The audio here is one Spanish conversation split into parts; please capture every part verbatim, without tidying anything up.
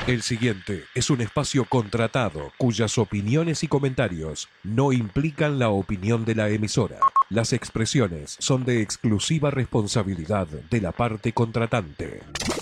El siguiente es un espacio contratado cuyas opiniones y comentarios no implican la opinión de la emisora. Las expresiones son de exclusiva responsabilidad de la parte contratante.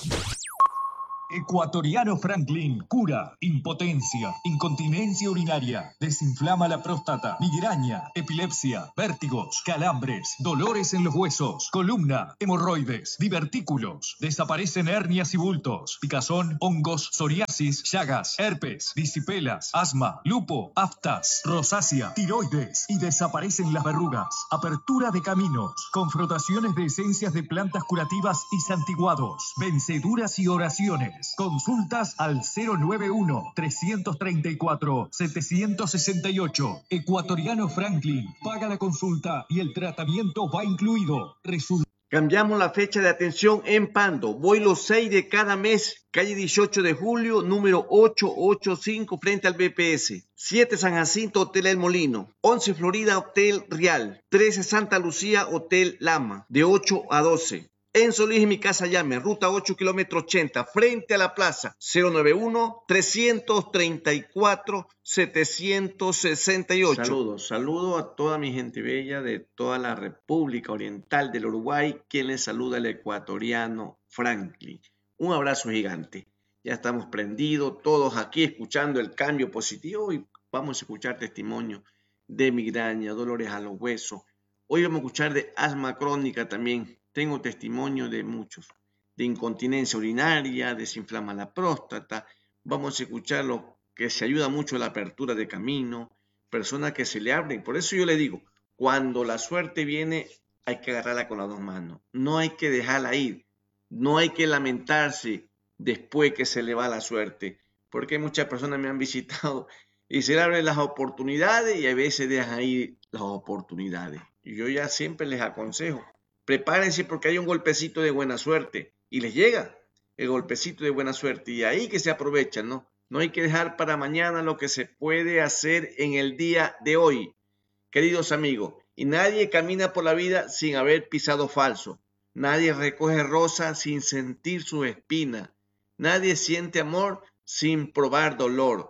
Ecuatoriano Franklin cura impotencia, incontinencia urinaria, desinflama la próstata, migraña, epilepsia, vértigos, calambres, dolores en los huesos, columna, hemorroides, divertículos, desaparecen hernias y bultos, picazón, hongos, psoriasis, llagas, herpes, disipelas, asma, lupo, aftas, rosácea, tiroides y desaparecen las verrugas, apertura de caminos, confrontaciones de esencias de plantas curativas y santiguados, venceduras y oraciones. Consultas al cero nueve uno, tres tres cuatro, siete seis ocho. Ecuatoriano Franklin. Paga la consulta y el tratamiento va incluido. Resulta. Cambiamos la fecha de atención en Pando. Voy los seis de cada mes. Calle dieciocho de julio, número ochocientos ochenta y cinco, frente al B P S. siete San Jacinto, Hotel El Molino. once Florida, Hotel Real. trece Santa Lucía, Hotel Lama. De ocho a doce. En Solís y Mi Casa Llame, ruta ocho, kilómetro ochenta, frente a la plaza, cero nueve uno, tres tres cuatro, siete seis ocho. Saludos, saludos a toda mi gente bella de toda la República Oriental del Uruguay, quien les saluda el ecuatoriano Franklin. Un abrazo gigante. Ya estamos prendidos, todos aquí escuchando el cambio positivo y vamos a escuchar testimonio de migraña, dolores a los huesos. Hoy vamos a escuchar de asma crónica también. Tengo testimonio de muchos, de incontinencia urinaria, desinflama la próstata. Vamos a escuchar lo que se ayuda mucho a la apertura de camino, personas que se le abren. Por eso yo le digo, cuando la suerte viene, hay que agarrarla con las dos manos. No hay que dejarla ir. No hay que lamentarse después que se le va la suerte. Porque muchas personas me han visitado y se le abren las oportunidades y a veces dejan ir las oportunidades. Y yo ya siempre les aconsejo, prepárense porque hay un golpecito de buena suerte y les llega el golpecito de buena suerte y ahí que se aprovechan, ¿no? No hay que dejar para mañana lo que se puede hacer en el día de hoy, queridos amigos. Y nadie camina por la vida sin haber pisado falso. Nadie recoge rosa sin sentir su espina. Nadie siente amor sin probar dolor.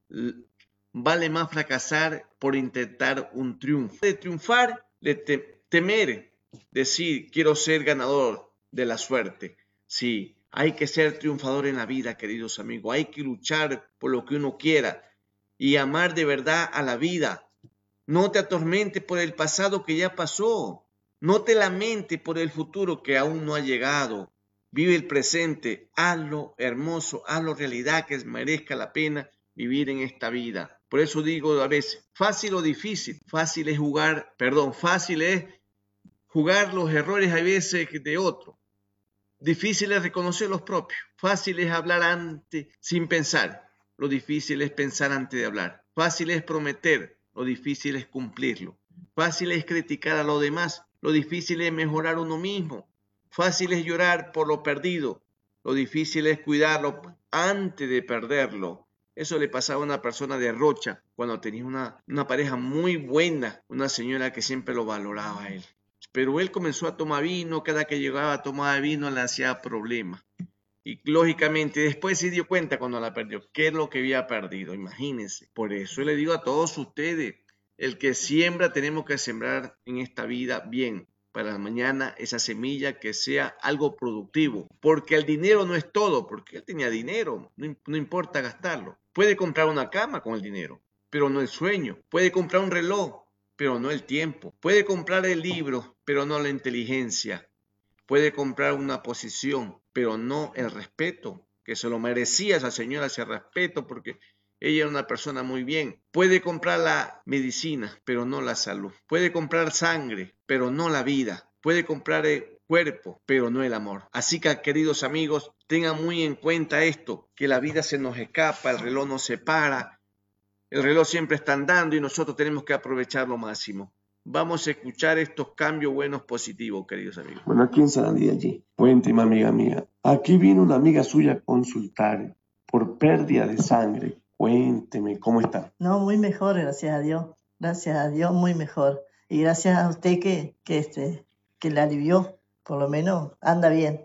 Vale más fracasar por intentar un triunfo. De triunfar, de te temer. Decir, quiero ser ganador de la suerte. Sí, hay que ser triunfador en la vida, queridos amigos. Hay que luchar por lo que uno quiera y amar de verdad a la vida. No te atormentes por el pasado que ya pasó. No te lamentes por el futuro que aún no ha llegado. Vive el presente. Hazlo hermoso, hazlo realidad, que merezca la pena vivir en esta vida. Por eso digo a veces, fácil o difícil. Fácil es jugar, perdón, fácil es jugar los errores a veces de otro. Difícil es reconocer los propios. Fácil es hablar antes sin pensar. Lo difícil es pensar antes de hablar. Fácil es prometer. Lo difícil es cumplirlo. Fácil es criticar a los demás. Lo difícil es mejorar uno mismo. Fácil es llorar por lo perdido. Lo difícil es cuidarlo antes de perderlo. Eso le pasaba a una persona de Rocha cuando tenía una, una pareja muy buena, una señora que siempre lo valoraba a él. Pero él comenzó a tomar vino, cada que llegaba a tomar vino le hacía problemas. Y lógicamente después se dio cuenta cuando la perdió, qué es lo que había perdido, imagínense. Por eso le digo a todos ustedes, el que siembra tenemos que sembrar en esta vida bien, para mañana esa semilla que sea algo productivo. Porque el dinero no es todo, porque él tenía dinero, no, no importa gastarlo. Puede comprar una cama con el dinero, pero no el sueño. Puede comprar un reloj, pero no el tiempo. Puede comprar el libro, pero no la inteligencia. Puede comprar una posición, pero no el respeto, que se lo merecía esa señora, ese respeto, porque ella era una persona muy bien. Puede comprar la medicina, pero no la salud. Puede comprar sangre, pero no la vida. Puede comprar el cuerpo, pero no el amor. Así que, queridos amigos, tengan muy en cuenta esto, que la vida se nos escapa, el reloj no se para. El reloj siempre está andando y nosotros tenemos que aprovechar lo máximo. Vamos a escuchar estos cambios buenos positivos, queridos amigos. Bueno, aquí en Sarandí, allí. Cuénteme, amiga mía. Aquí vino una amiga suya a consultar por pérdida de sangre. Cuénteme, ¿cómo está? No, muy mejor, gracias a Dios. Gracias a Dios, muy mejor. Y gracias a usted que, que, este, que la alivió, por lo menos anda bien.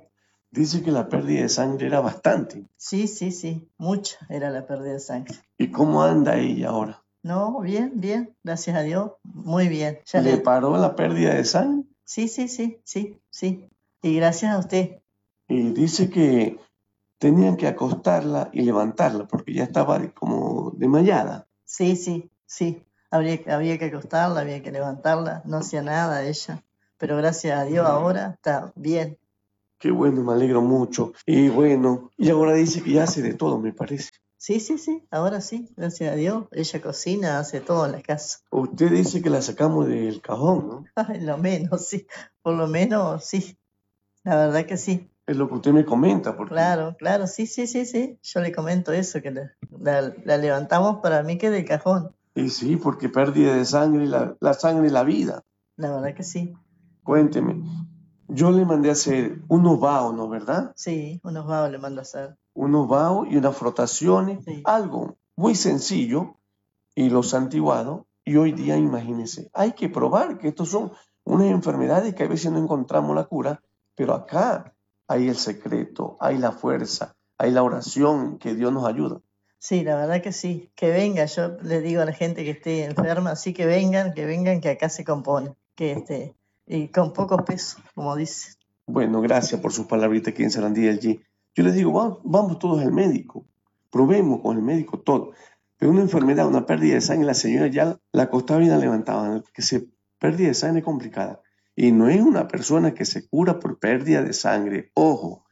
Dice que la pérdida de sangre era bastante. Sí, sí, sí, mucha era la pérdida de sangre. ¿Y cómo anda ella ahora? No, bien, bien, gracias a Dios, muy bien. Ya ¿Le le... paró la pérdida de sangre? Sí, sí, sí, sí, sí. Y gracias a usted. Y dice que tenían que acostarla y levantarla porque ya estaba como desmayada. Sí, sí, sí. Habría, había que acostarla, había que levantarla, no hacía nada ella. Pero gracias a Dios ahora está bien. Qué bueno, me alegro mucho. Y bueno, y ahora dice que ya hace de todo, me parece. Sí, sí, sí, ahora sí, gracias a Dios. Ella cocina, hace todo en la casa. Usted dice que la sacamos del cajón, ¿no? Ay, lo menos, sí. Por lo menos, sí. La verdad que sí. Es lo que usted me comenta, porque... Claro, claro, sí, sí, sí, sí. Yo le comento eso, que la, la- la levantamos para mí que del cajón. Y sí, porque pérdida de sangre, la, la sangre es la vida. La verdad que sí. Cuénteme, yo le mandé a hacer unos vaos, ¿no? ¿Verdad? Sí, unos babos le mando a hacer. Unos vaos y unas frotaciones, Sí. algo muy sencillo, y los santiguados. Y hoy día, imagínense, hay que probar que estos son unas enfermedades que a veces no encontramos la cura, pero acá hay el secreto, hay la fuerza, hay la oración que Dios nos ayuda. Sí, la verdad que sí. Que venga, yo le digo a la gente que esté enferma, sí que vengan, que vengan, que acá se compone. Que este, y con pocos pesos, como dice. Bueno, gracias por sus palabritas aquí en Sarandí allí. Yo les digo, vamos, vamos todos al médico, probemos con el médico todo. Pero una enfermedad, una pérdida de sangre, la señora ya la acostaba y la levantaba, que se pérdida de sangre es complicada. Y no es una persona que se cura por pérdida de sangre. Ojo,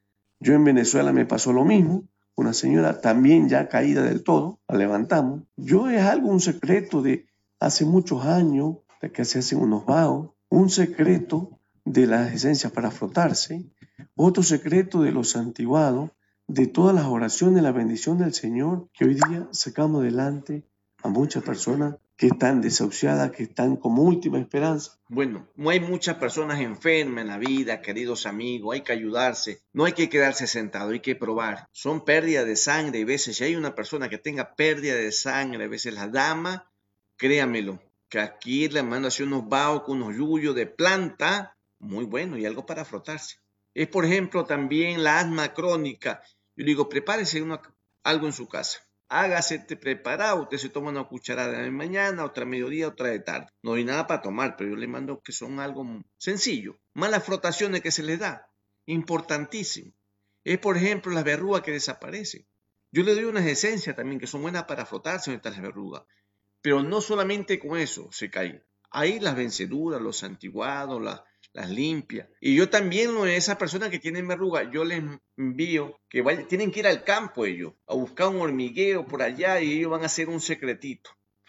yo en Venezuela me pasó lo mismo, una señora también ya caída del todo, la levantamos. Yo es algo, un secreto de hace muchos años, de que se hacen unos vaos, un secreto de las esencias para frotarse, otro secreto de los santiguados, de todas las oraciones, la bendición del Señor, que hoy día sacamos adelante a muchas personas que están desahuciadas, que están como última esperanza. Bueno, no hay muchas personas enfermas en la vida, queridos amigos, hay que ayudarse, no hay que quedarse sentado, hay que probar. Son pérdidas de sangre y a veces si hay una persona que tenga pérdida de sangre, a veces la dama, créamelo, que aquí le mando así unos baos con unos yuyos de planta, muy bueno y algo para frotarse. Es por ejemplo también la asma crónica. Yo digo, prepárese una, algo en su casa. Hágase preparado, usted se toma una cucharada de mañana, otra mediodía, otra de tarde. No hay nada para tomar, pero yo le mando que son algo sencillo. Más las frotaciones que se les da, importantísimo. Es por ejemplo las verrugas que desaparecen. Yo le doy unas esencias también que son buenas para frotarse donde están las verrugas. Pero no solamente con eso se caen. Hay las venceduras, los santiguados, las, las limpias. Y yo también, esas personas que tienen verrugas, yo les envío que vayan, tienen que ir al campo ellos, a buscar un hormiguero por allá y ellos van a hacer un secretito.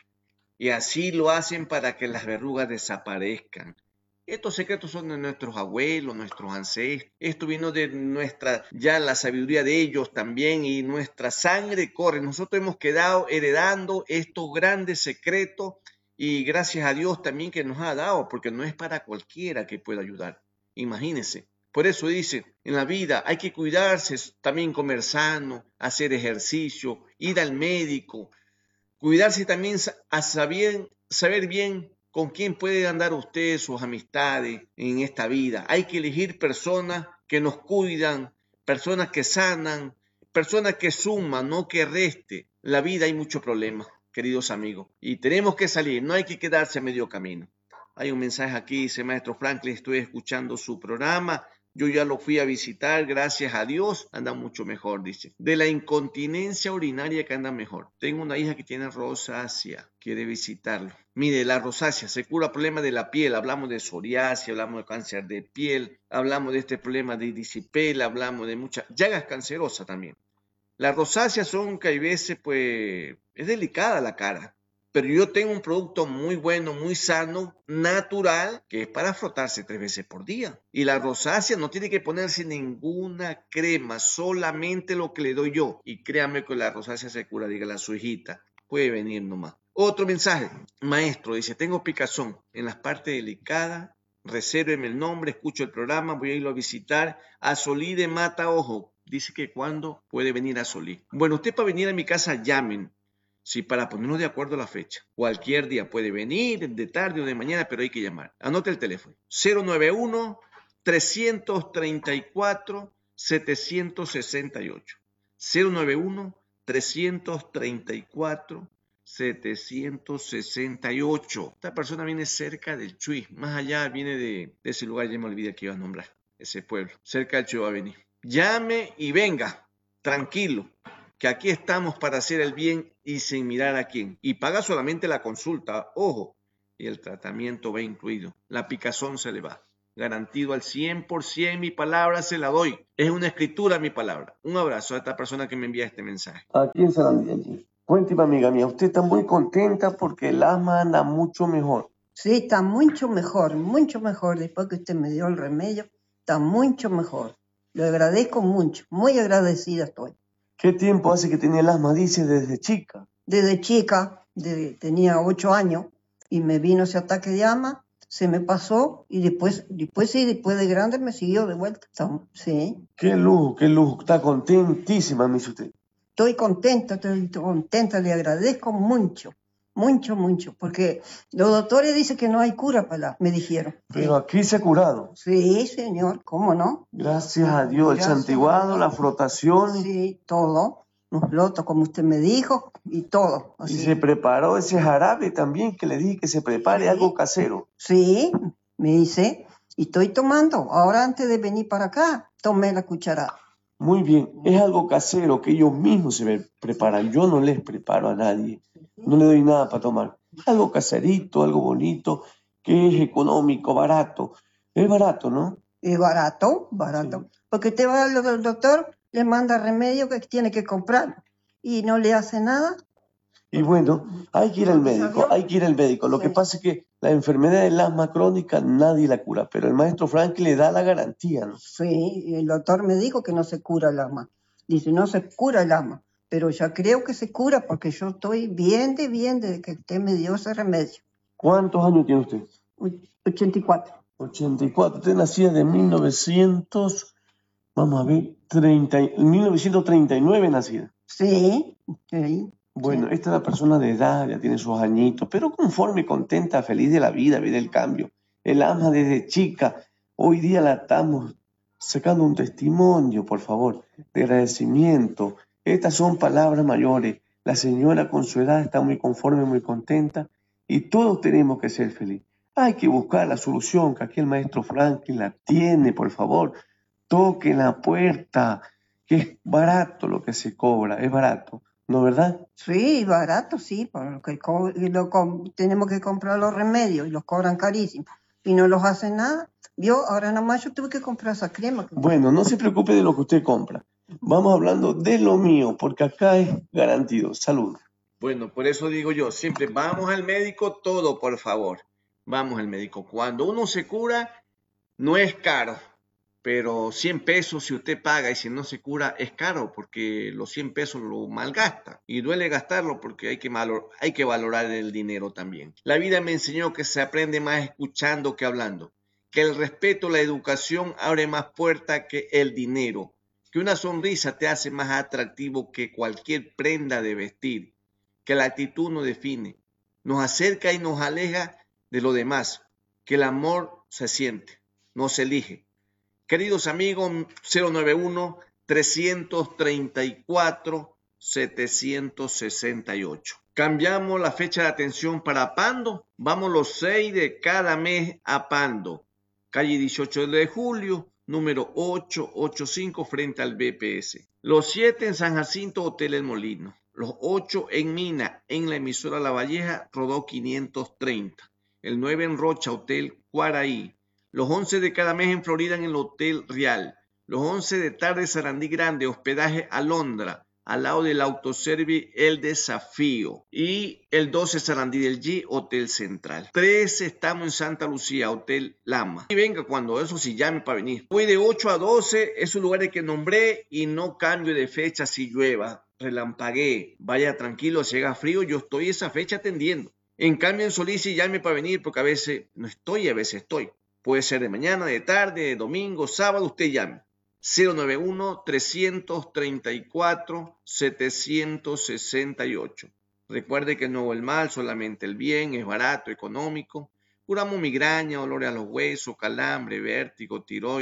Y así lo hacen para que las verrugas desaparezcan. Estos secretos son de nuestros abuelos, nuestros ancestros. Esto vino de nuestra, ya la sabiduría de ellos también, y nuestra sangre corre. Nosotros hemos quedado heredando estos grandes secretos y gracias a Dios también que nos ha dado, porque no es para cualquiera que pueda ayudar. Imagínense. Por eso dice, en la vida hay que cuidarse, también comer sano, hacer ejercicio, ir al médico, cuidarse también a saber, saber bien con quién puede andar usted, sus amistades en esta vida. Hay que elegir personas que nos cuidan, personas que sanan, personas que suman, no que reste. En la vida hay muchos problemas, queridos amigos, y tenemos que salir, no hay que quedarse a medio camino. Hay un mensaje aquí, dice Maestro Franklin, estoy escuchando su programa. Yo ya lo fui a visitar, gracias a Dios, anda mucho mejor, dice. De la incontinencia urinaria que anda mejor. Tengo una hija que tiene rosácea, quiere visitarlo. Mire, la rosácea se cura problemas de la piel. Hablamos de psoriasis, hablamos de cáncer de piel, hablamos de este problema de disipela, hablamos de muchas llagas cancerosas también. Las rosáceas son que hay veces, pues, es delicada la cara. Pero yo tengo un producto muy bueno, muy sano, natural, que es para frotarse tres veces por día. Y la rosácea no tiene que ponerse ninguna crema, solamente lo que le doy yo. Y créame que la rosácea se cura, dígale a su hijita. Puede venir nomás. Otro mensaje. Maestro, dice, tengo picazón en las partes delicadas. Resérveme el nombre, escucho el programa, voy a irlo a visitar. A Solí de Mata Ojo. Dice que cuándo puede venir a Solí. Bueno, usted para venir a mi casa, llamen. Sí, para ponernos de acuerdo a la fecha. Cualquier día puede venir, de tarde o de mañana, pero hay que llamar. Anote el teléfono. cero nueve uno, tres tres cuatro, setecientos sesenta y ocho. cero nueve uno, trescientos treinta y cuatro, setecientos sesenta y ocho. Esta persona viene cerca del Chuy, más allá viene de, de ese lugar, ya me olvidé que iba a nombrar, ese pueblo, cerca del Chuy va a venir. Llame y venga, tranquilo, que aquí estamos para hacer el bien y sin mirar a quién. Y paga solamente la consulta, ojo, y el tratamiento va incluido. La picazón se le va. Garantido al cien por ciento, mi palabra se la doy. Es una escritura mi palabra. Un abrazo a esta persona que me envía este mensaje. Aquí en Sarandí, allí. Cuénteme, amiga mía, usted está muy contenta porque el asma anda mucho mejor. Sí, está mucho mejor, mucho mejor. Después que usted me dio el remedio, está mucho mejor. Lo agradezco mucho, muy agradecida estoy. ¿Qué tiempo hace que tenía el asma? Dice desde chica. Desde chica, de, tenía ocho años, y me vino ese ataque de asma, se me pasó, y después, después sí, después de grande me siguió de vuelta. Sí. Qué lujo, qué lujo. Está contentísima, me dice usted. Estoy contenta, estoy contenta, le agradezco mucho, mucho, mucho, porque los doctores dicen que no hay cura para la, me dijeron. Pero aquí se ha curado. Sí, señor, ¿cómo no? Gracias a Dios, Gracias el santiguado, a Dios. la frotación. Sí, todo, los lotos como usted me dijo, y todo. Y Así. se preparó ese jarabe también, que le dije que se prepare, Sí. algo casero. Sí, me dice, y estoy tomando, ahora antes de venir para acá, tomé la cucharada. Muy bien, es algo casero que ellos mismos se preparan. Yo no les preparo a nadie, no le doy nada para tomar. Algo caserito, algo bonito, que es económico, barato. Es barato, ¿no? Es barato, barato. Sí. Porque usted va al doctor, le manda remedio que tiene que comprar y no le hace nada. Y bueno, hay que ir al médico, hay que ir al médico. Lo que pasa es que la enfermedad del asma crónica nadie la cura, pero el maestro Frank le da la garantía, ¿no? Sí, el doctor me dijo que no se cura el asma. Dice, no se cura el asma, pero ya creo que se cura porque yo estoy bien de bien desde que usted me dio ese remedio. ¿Cuántos años tiene usted? ochenta y cuatro. ochenta y cuatro. Usted nacía de mil novecientos, vamos a ver, treinta, mil novecientos treinta y nueve nacida. Sí, sí. Bueno, Sí. esta es la persona de edad, ya tiene sus añitos, pero conforme, contenta, feliz de la vida, ve el cambio. El asma desde chica, hoy día la estamos sacando un testimonio, por favor, de agradecimiento. Estas son palabras mayores. La señora con su edad está muy conforme, muy contenta, y todos tenemos que ser felices. Hay que buscar la solución, que aquí el maestro Franklin la tiene, por favor. Toquen la puerta, que es barato lo que se cobra, es barato. ¿No, verdad? Sí, barato, sí, porque co- y lo com- tenemos que comprar los remedios y los cobran carísimos y no los hacen nada. Yo ahora nomás yo tuve que comprar esa crema. que- Bueno, no se preocupe de lo que usted compra. Vamos hablando de lo mío, porque acá es garantido. Salud. Bueno, por eso digo yo, siempre vamos al médico, todo, por favor. Vamos al médico. Cuando uno se cura, no es caro, pero cien pesos si usted paga y si no se cura es caro porque los cien pesos lo malgasta y duele gastarlo porque hay que, valor, hay que valorar el dinero también. La vida me enseñó que se aprende más escuchando que hablando, que el respeto, la educación abre más puertas que el dinero, que una sonrisa te hace más atractivo que cualquier prenda de vestir, que la actitud nos define, nos acerca y nos aleja de lo demás, que el amor se siente, no se elige. Queridos amigos, cero nueve uno, trescientos treinta y cuatro, setecientos sesenta y ocho. Cambiamos la fecha de atención para Pando. Vamos los seis de cada mes a Pando. Calle dieciocho de julio, número ochocientos ochenta y cinco, frente al B P S. Los siete en San Jacinto, Hotel El Molino. Los ocho en Mina, en la emisora La Valleja, Rodó quinientos treinta. El nueve en Rocha, Hotel Cuaraí. Los once de cada mes en Florida en el Hotel Real. Los once de tarde Sarandí Grande, hospedaje Alondra, al lado del Autoservi El Desafío. Y el doce Sarandí del G, Hotel Central. trece estamos en Santa Lucía, Hotel Lama. Y venga cuando eso sí llame para venir. Voy de ocho a doce, esos lugares que nombré y no cambio de fecha si llueva, relampaguee. Vaya tranquilo, si haga frío, yo estoy esa fecha atendiendo. En cambio en Solís sí llame para venir porque a veces no estoy y a veces estoy. Puede ser de mañana, de tarde, de domingo, sábado, usted llame. cero nueve uno, trescientos treinta y cuatro, setecientos sesenta y ocho. Recuerde que no el mal, solamente el bien, es barato, económico. Curamos migraña, dolores a los huesos, calambre, vértigo, tiroides,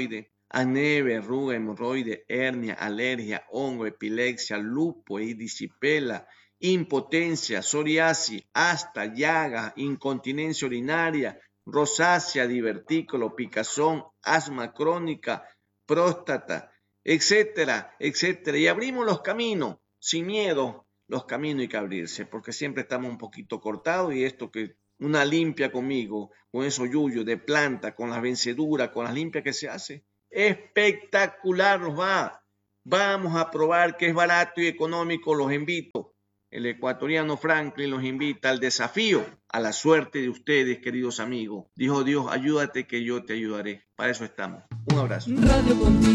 acné, verruga, hemorroide, hernia, alergia, hongo, epilepsia, lupus, erisipela, impotencia, psoriasis, asta, llaga, incontinencia urinaria, rosácea, divertículo, picazón, asma crónica, próstata, etcétera, etcétera. Y abrimos los caminos, sin miedo, los caminos hay que abrirse, porque siempre estamos un poquito cortados y esto que una limpia conmigo, con esos yuyos de planta, con las venceduras, con las limpias que se hace, espectacular nos va. Vamos a probar que es barato y económico, los invito. El ecuatoriano Franklin los invita al desafío, a la suerte de ustedes, queridos amigos. Dijo Dios, ayúdate que yo te ayudaré. Para eso estamos. Un abrazo.